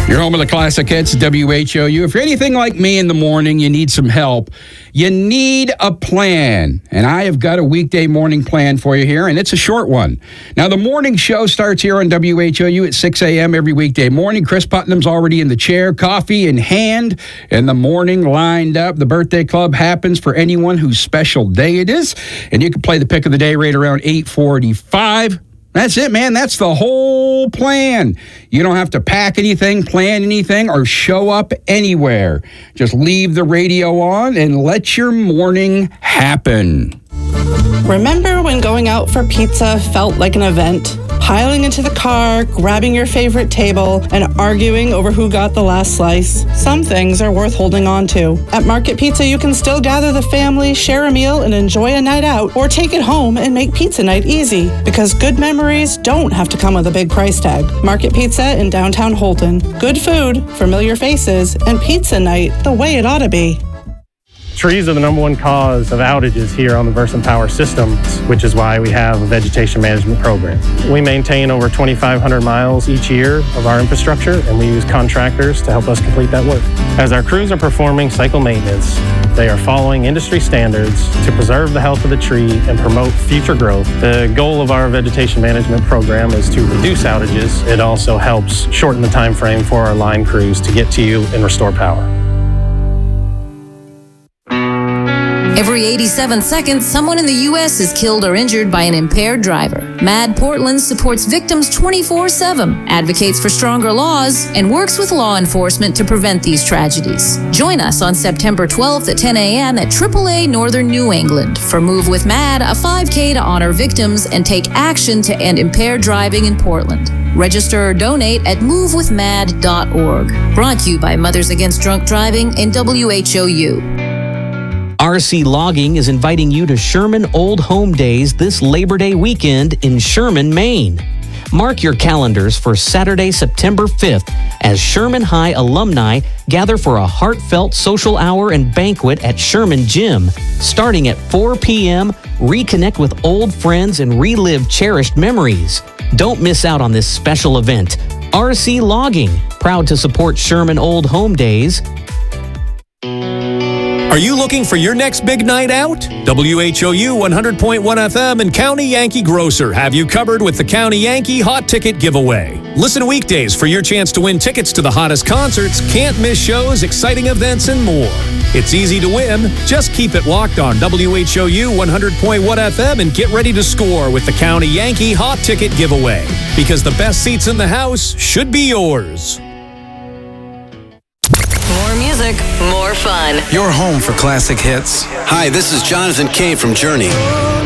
You're home of the classic hits, WHOU. If you're anything like me in the morning, you need some help. You need a plan. And I have got a weekday morning plan for you here, and it's a short one. Now, the morning show starts here on WHOU at 6 a.m. every weekday morning. Chris Putnam's already in the chair, coffee in hand, and the morning lined up. The birthday club happens for anyone whose special day it is. And you can play the pick of the day right around 8:45. That's it, man. That's the whole plan. You don't have to pack anything, plan anything, or show up anywhere. Just leave the radio on and let your morning happen. Remember when going out for pizza felt like an event? Piling into the car, grabbing your favorite table, and arguing over who got the last slice? Some things are worth holding on to. At Market Pizza, you can still gather the family, share a meal, and enjoy a night out, or take it home and make pizza night easy. Because good memories don't have to come with a big price tag. Market Pizza in downtown Holton. Good food, familiar faces, and pizza night the way it ought to be. Trees are the number one cause of outages here on the Versant Power system, which is why we have a vegetation management program. We maintain over 2,500 miles each year of our infrastructure, and we use contractors to help us complete that work. As our crews are performing cycle maintenance, they are following industry standards to preserve the health of the tree and promote future growth. The goal of our vegetation management program is to reduce outages. It also helps shorten the time frame for our line crews to get to you and restore power. Every 87 seconds, someone in the U.S. is killed or injured by an impaired driver. MAD Portland supports victims 24/7, advocates for stronger laws, and works with law enforcement to prevent these tragedies. Join us on September 12th at 10 a.m. at AAA Northern New England for Move with MAD, a 5K to honor victims and take action to end impaired driving in Portland. Register or donate at movewithmad.org. Brought to you by Mothers Against Drunk Driving and WHOU. RC Logging is inviting you to Sherman Old Home Days this Labor Day weekend in Sherman, Maine. Mark your calendars for Saturday, September 5th, as Sherman High alumni gather for a heartfelt social hour and banquet at Sherman Gym. Starting at 4 p.m., reconnect with old friends and relive cherished memories. Don't miss out on this special event. RC Logging, proud to support Sherman Old Home Days. Are you looking for your next big night out? WHOU 100.1 FM and County Yankee Grocer have you covered with the County Yankee Hot Ticket Giveaway. Listen weekdays for your chance to win tickets to the hottest concerts, can't miss shows, exciting events, and more. It's easy to win. Just keep it locked on WHOU 100.1 FM and get ready to score with the County Yankee Hot Ticket Giveaway. Because the best seats in the house should be yours. More music, more fun. Your home for classic hits. Hi, this is Jonathan Cave from Journey.